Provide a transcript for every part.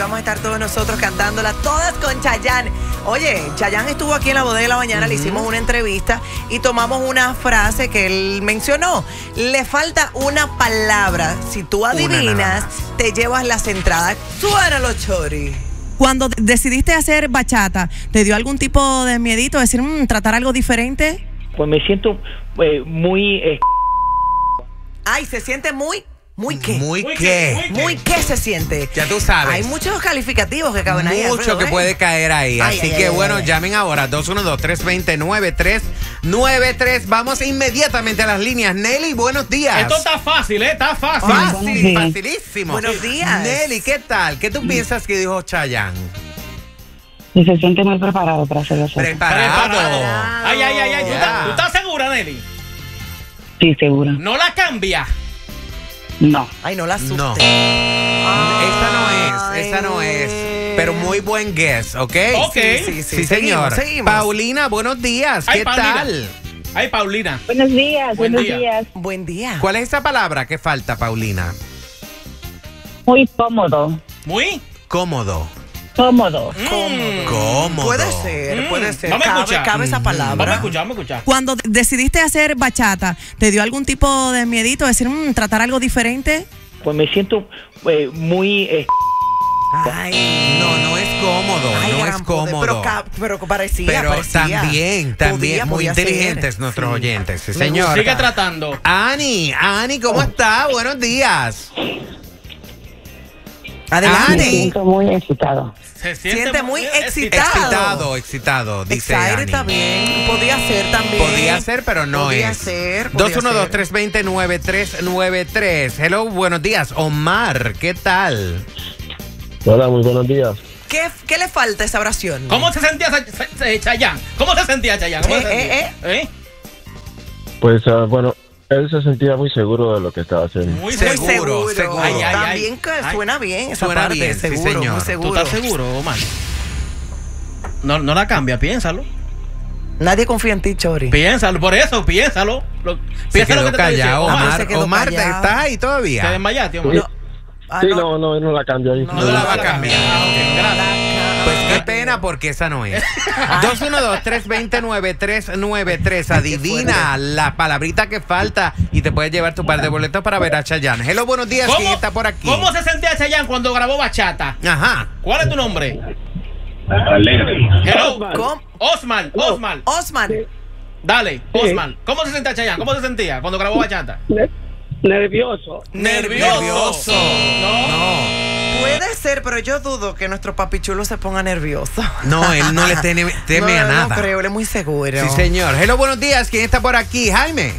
vamos a estar todos nosotros cantándola, todas con Chayanne. Oye, Chayanne estuvo aquí en la Bodega de la Mañana, le hicimos una entrevista y tomamos una frase que él mencionó. Le falta una palabra. Si tú adivinas, te llevas las entradas. Suénalo, Chori. Cuando decidiste hacer bachata, ¿te dio algún tipo de miedito, decir, tratar algo diferente? Pues me siento muy... Ay, se siente muy... ¿Muy qué? ¿Muy qué? ¿Muy qué se siente? Ya tú sabes. Hay muchos calificativos que caben ahí. Mucho Alfredo, que puede caer ahí. Así que bueno, llamen ahora 212-320-9393. Vamos inmediatamente a las líneas. Nelly, buenos días. Esto está fácil, Está fácil. Fácil, facilísimo. Buenos días. Nelly, ¿qué tal? ¿Qué tú piensas que dijo Chayanne? Y se siente muy preparado para hacer eso. Preparado. Ay. Yeah. ¿Tú estás segura, Nelly? Sí, seguro. No la cambia. No. Ay, no la asustes. No. Esa no es. Pero muy buen guess, ¿ok? Ok. Sí, señor. Seguimos. Paulina, buenos días. Ay, ¿Qué Paulina. tal? Ay, Paulina. Buenos días, Buen buenos día. días. Buen día. ¿Cuál es esa palabra que falta, Paulina? Muy cómodo. Muy. Cómodo. Cómodo. Cómodo. Puede ser. Vamos a escuchar. Cabe esa palabra. Vamos a escuchar. Cuando decidiste hacer bachata, ¿te dio algún tipo de miedito, decir, tratar algo diferente? Pues me siento muy... Ay, No es cómodo. ay, No gran es poder. cómodo. Pero parecía. Pero parecía. también, muy Podía ser. inteligentes nuestros oyentes, sí, señor. Sigue tratando. Ani, ¿cómo está? Buenos días. Adelante. Me siento muy excitado. Se Siente muy excitado. Excitado, dice Excited Ani. está bien. Podía ser también. Podía ser, pero no Podía es. ser, podía ser. 212-320-9393. Hello, buenos días. Omar, ¿qué tal? Hola, muy buenos días. ¿Qué le falta a esa oración? ¿Cómo se sentía Chayanne? ¿Cómo se sentía Chayanne? Pues bueno, él se sentía muy seguro de lo que estaba haciendo. Muy Seguro. seguro. Ay, También que suena bien esa Suena parte. bien, sí, seguro, señor. muy ¿Tú seguro. estás seguro, Omar? No la cambia, piénsalo. Nadie confía en ti, Chori. Piénsalo, por eso, piénsalo. Se Piénsalo quedó que te estoy callado, diciendo. Omar. se quedó Omar, callado. ¿estás ahí Te todavía? desmayaste, Omar. Sí, Ah, sí, no la cambio ahí. No la va a cambiar. Gracias. Pues qué pena porque esa no es. 212-320-9393. Adivina la palabrita que falta y te puedes llevar tu par de boletos para ver a Chayanne. Hello, buenos días. ¿Quién está por aquí? ¿Cómo se sentía Chayanne cuando grabó bachata? Ajá. ¿Cuál es tu nombre? Alegre. Hello. ¿Cómo? Osman. Osman. Dale, Osman. ¿Cómo se sentía Chayanne? ¿Cómo se sentía cuando grabó bachata? Nervioso. Nervioso. No. Puede ser, pero yo dudo que nuestro papichulo se ponga nervioso. No, él no le teme a nada. No creo, él es muy seguro. Sí, señor. Hello, buenos días. ¿Quién está por aquí? Jaime.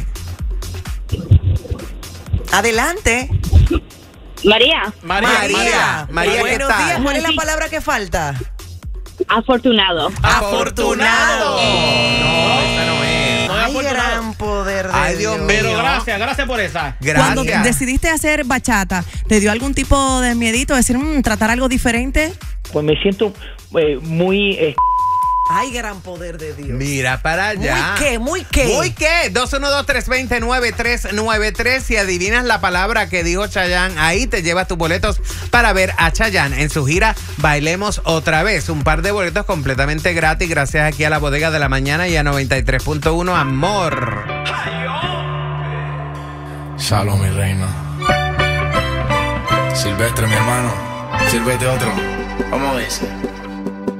Adelante. María. María, ¿qué Buenos tal? días. ¿Cuál es la palabra que falta? Afortunado. Afortunado. No, esa no es. No es Ay, afortunado. gran poder de Ay, Dios Dios. Pero gracias por esa. Cuando Gracias. decidiste hacer bachata, ¿te dio algún tipo de miedito, decir, tratar algo diferente? Pues me siento muy... Ay, gran poder de Dios. Mira para allá. ¿Muy qué? ¿Muy qué? 212-320-9393. Si adivinas la palabra que dijo Chayanne, ahí te llevas tus boletos para ver a Chayanne en su gira Bailemos Otra Vez. Un par de boletos completamente gratis gracias aquí a la Bodega de la Mañana y a 93.1 Amor. Shalom, mi reina. Silvestre, mi hermano. Sírvete otro. ¿Cómo dice?